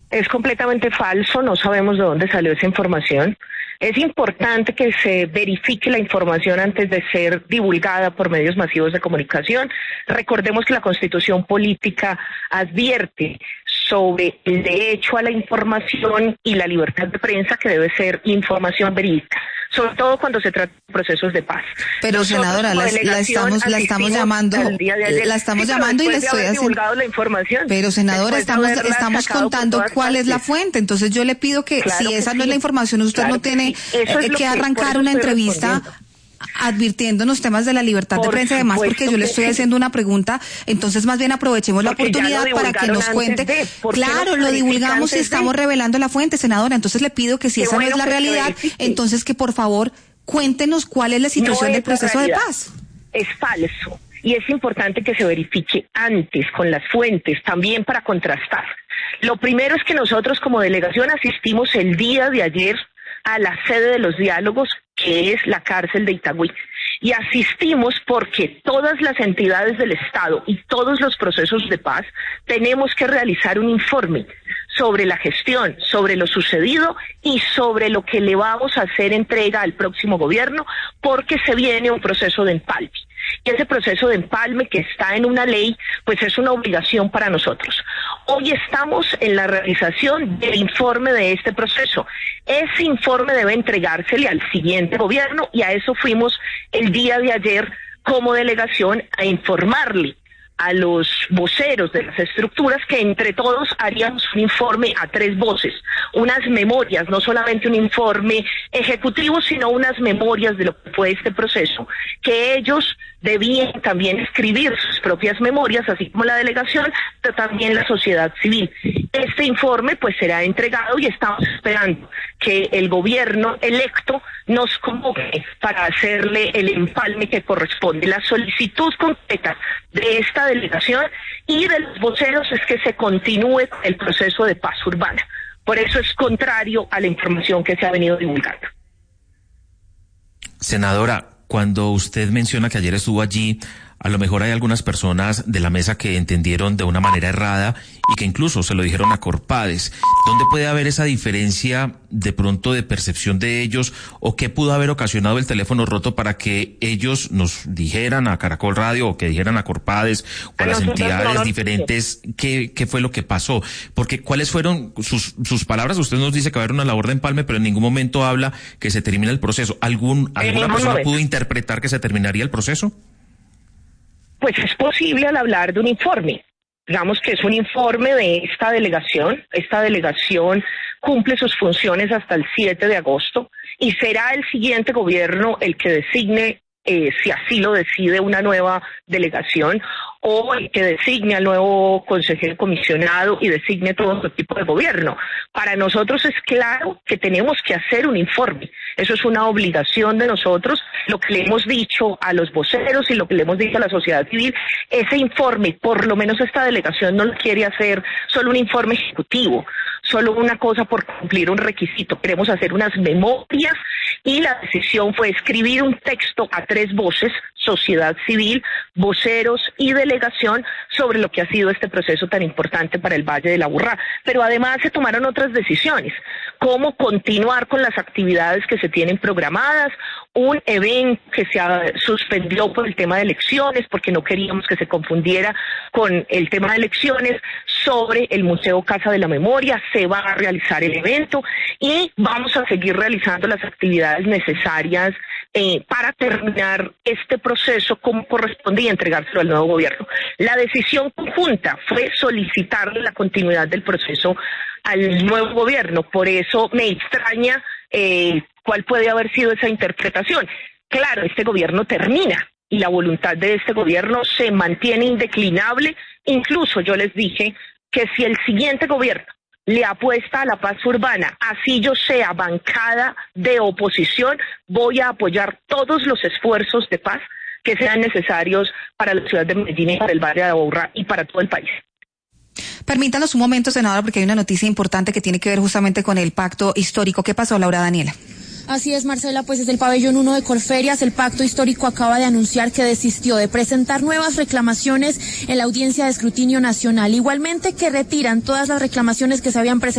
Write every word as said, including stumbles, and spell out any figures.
Es completamente falso, no sabemos de dónde salió esa información. Es importante que se verifique la información antes de ser divulgada por medios masivos de comunicación. Recordemos que la Constitución Política advierte sobre el derecho a la información y la libertad de prensa, que debe ser información verídica, sobre todo cuando se trata de procesos de paz. Pero Nosotros, senadora, la, la estamos la estamos llamando, la estamos sí, llamando y le estoy haciendo. La información, pero senadora, estamos estamos contando cuál es la fuente, entonces yo le pido que claro si que esa sí. no es la información, usted claro no tiene que, sí. eh, que arrancar que una entrevista advirtiéndonos temas de la libertad por de prensa y demás, porque yo le estoy sí. haciendo una pregunta, entonces más bien aprovechemos porque la oportunidad para que nos cuente. De, claro, lo divulgamos y estamos de... revelando la fuente, senadora, entonces le pido que si Qué esa bueno no es la realidad, entonces que por favor cuéntenos cuál es la situación no del proceso de paz. Es falso, y es importante que se verifique antes con las fuentes, también para contrastar. Lo primero es que nosotros como delegación asistimos el día de ayer a la sede de los diálogos, que es la cárcel de Itagüí. Y asistimos porque todas las entidades del Estado y todos los procesos de paz tenemos que realizar un informe sobre la gestión, sobre lo sucedido y sobre lo que le vamos a hacer entrega al próximo gobierno, porque se viene un proceso de empalme. Y ese proceso de empalme que está en una ley, pues es una obligación para nosotros. Hoy estamos en la realización del informe de este proceso. Ese informe debe entregársele al siguiente gobierno y a eso fuimos el día de ayer como delegación a informarle a los voceros de las estructuras que entre todos haríamos un informe a tres voces, unas memorias, no solamente un informe ejecutivo, sino unas memorias de lo que fue este proceso, que ellos debían también escribir sus propias memorias, así como la delegación, pero también la sociedad civil. Este informe pues será entregado y estamos esperando que el gobierno electo nos convoque para hacerle el empalme que corresponde. La solicitud concreta de esta delegación y de los voceros es que se continúe el proceso de paz urbana. Por eso es contrario a la información que se ha venido divulgando. Senadora, cuando usted menciona que ayer estuvo allí, a lo mejor hay algunas personas de la mesa que entendieron de una manera errada y que incluso se lo dijeron a Corpades. ¿Dónde puede haber esa diferencia de pronto de percepción de ellos o qué pudo haber ocasionado el teléfono roto para que ellos nos dijeran a Caracol Radio o que dijeran a Corpades o a las entidades diferentes qué, qué fue lo que pasó? Porque ¿cuáles fueron sus, sus palabras? Usted nos dice que va a haber una labor de empalme, pero en ningún momento habla que se termine el proceso. ¿Algún, ¿Alguna persona pudo interpretar que se terminaría el proceso? Pues es posible al hablar de un informe. Digamos que es un informe de esta delegación. Esta delegación cumple sus funciones hasta el siete de agosto y será el siguiente gobierno el que designe, eh, si así lo decide, una nueva delegación o el que designe al nuevo consejero comisionado y designe todo su tipo de gobierno. Para nosotros es claro que tenemos que hacer un informe. Eso es una obligación de nosotros. Lo que le hemos dicho a los voceros y lo que le hemos dicho a la sociedad civil, ese informe, por lo menos esta delegación no lo quiere hacer solo un informe ejecutivo, solo una cosa por cumplir un requisito. Queremos hacer unas memorias y la decisión fue escribir un texto a tres voces, sociedad civil, voceros y delegación, sobre lo que ha sido este proceso tan importante para el Valle de la Aburrá. Pero además se tomaron otras decisiones, como continuar con las actividades que se tienen programadas, un evento que se suspendió por el tema de elecciones, porque no queríamos que se confundiera con el tema de elecciones, sobre el Museo Casa de la Memoria. Se va a realizar el evento y vamos a seguir realizando las actividades necesarias eh, para terminar este proceso como corresponde y entregárselo al nuevo gobierno. La decisión conjunta fue solicitarle la continuidad del proceso al nuevo gobierno. Por eso me extraña eh, cuál puede haber sido esa interpretación. Claro, este gobierno termina y la voluntad de este gobierno se mantiene indeclinable. Incluso yo les dije que si el siguiente gobierno le apuesta a la paz urbana, así yo sea bancada de oposición, voy a apoyar todos los esfuerzos de paz que sean necesarios para la ciudad de Medellín y para el Valle de Aburrá y para todo el país. Permítanos un momento, senadora, porque hay una noticia importante que tiene que ver justamente con el pacto histórico. ¿Qué pasó, Laura Daniela? Así es, Marcela, pues desde el pabellón uno de Corferias, el pacto histórico acaba de anunciar que desistió de presentar nuevas reclamaciones en la audiencia de escrutinio nacional. Igualmente que retiran todas las reclamaciones que se habían presentado